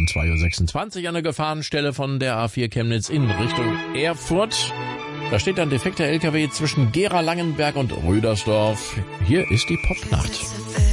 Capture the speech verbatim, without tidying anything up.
um zwei Uhr sechsundzwanzig an der Gefahrenstelle von der A vier Chemnitz in Richtung Erfurt. Da steht ein defekter L K W zwischen Gera-Langenberg und Rüdersdorf. Hier ist die Popnacht.